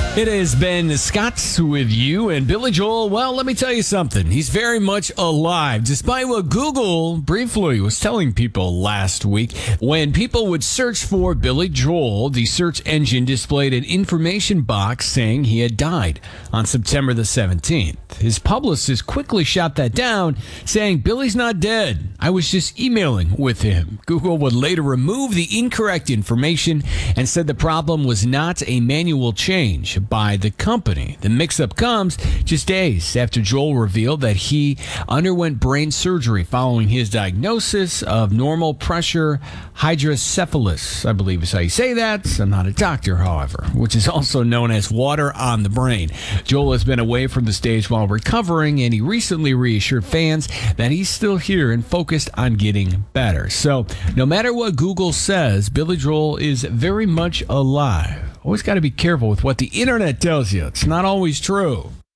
It has been Scott with you and Billy Joel. Well, let me tell you something. He's very much alive, despite what Google briefly was telling people last week. When people would search for Billy Joel, the search engine displayed an information box saying he had died on September the 17th. His publicist quickly shot that down, saying, "Billy's not dead. I was just emailing with him." Google would later remove the incorrect information and said the problem was not a manual change by the company. The mix-up comes just days after Joel revealed that he underwent brain surgery following his diagnosis of normal pressure hydrocephalus, I believe is how you say that. I'm not a doctor, however, which is also known as water on the brain. Joel has been away from the stage while recovering, and he recently reassured fans that he's still here and focused on getting better. So no matter what Google says, Billy Joel is very much alive. Always got to be careful with what the internet tells you. It's not always true.